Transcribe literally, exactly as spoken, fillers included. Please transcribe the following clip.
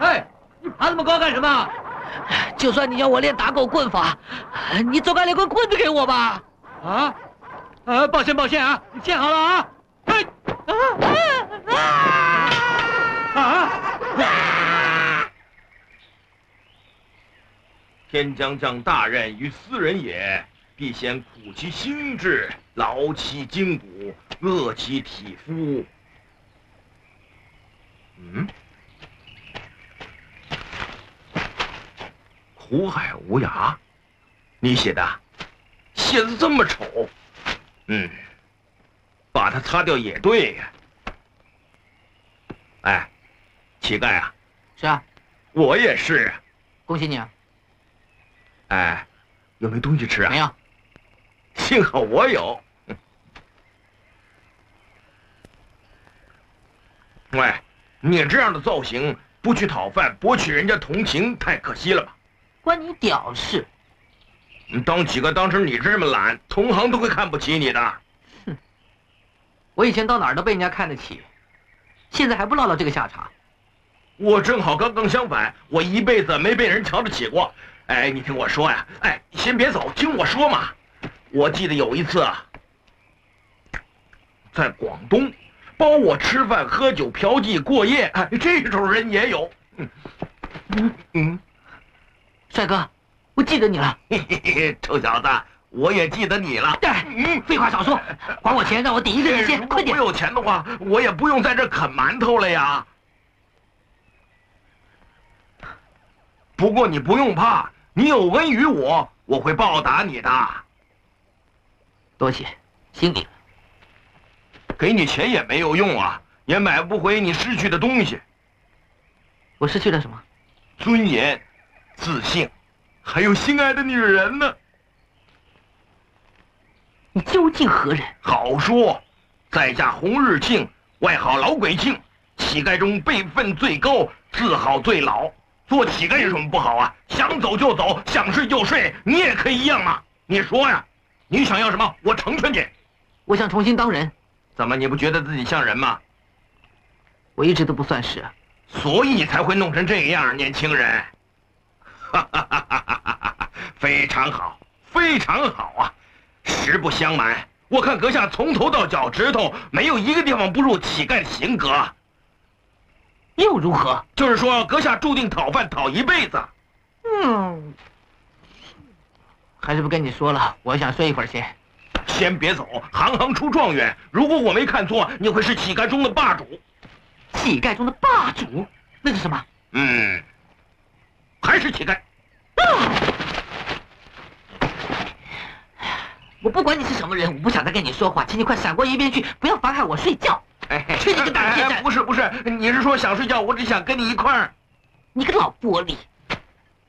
哎，你爬那么高干什么？ 就算你要我练打狗棍法，你总该连根棍子给我吧？ 啊？呃，抱歉抱歉啊，你见好了啊！哎，啊啊啊！ 天将降大任于斯人也，必先苦其心志，劳其筋骨，饿其体肤。嗯，苦海无涯，你写的，写的这么丑，嗯，把它擦掉也对呀。哎，乞丐啊， 是啊， 我也是啊。 恭喜你啊！ 哎，有没有东西吃啊？ 没有。 幸好我有。喂，你这样的造型，不去讨饭，博取人家同情，太可惜了吧？ 关你屌事！ 你当乞丐当成你这么懒，同行都会看不起你的。 哼，我以前到哪儿都被人家看得起，现在还不落到这个下场。 我正好刚刚相反，我一辈子没被人瞧得起过。哎，你听我说呀，哎，你先别走，听我说嘛。我记得有一次啊，在广东，包我吃饭、喝酒、嫖妓、过夜，哎，这种人也有。嗯嗯嗯，帅哥，我记得你了。 嘿嘿嘿，臭小子，我也记得你了。 哎，嗯，废话少说，还我钱，让我顶一个你先，快点。 我有钱的话，我也不用在这啃馒头了呀。不过你不用怕，你有恩于我，我会报答你的。 多谢，心领。 给你钱也没有用啊，也买不回你失去的东西。 我失去了什么？ 尊严、自信，还有心爱的女人呢。 你究竟何人？ 好说，在下洪日庆，外号老鬼庆，乞丐中辈分最高，字号最老。做乞丐有什么不好啊？想走就走，想睡就睡，你也可以一样嘛。你说呀，你想要什么？我成全你。 我想重新当人。 怎么，你不觉得自己像人吗？ 我一直都不算是啊。 所以才会弄成这样，年轻人。哈哈哈哈哈哈！非常好，非常好啊！实不相瞒，我看阁下从头到脚趾头没有一个地方不入乞丐的性格。 又如何？ 就是说，阁下注定讨饭讨一辈子。 嗯，还是不跟你说了，我想睡一会儿先。 先别走，行行出状元。如果我没看错，你会是乞丐中的霸主。 乞丐中的霸主？那是什么？ 嗯，还是乞丐。 啊！我不管你是什么人，我不想再跟你说话，请你快闪过一边去，不要妨碍我睡觉。 哎， 去你个大屁蛋！ 不是不是，你是说想睡觉，我只想跟你一块儿。 你个老玻璃！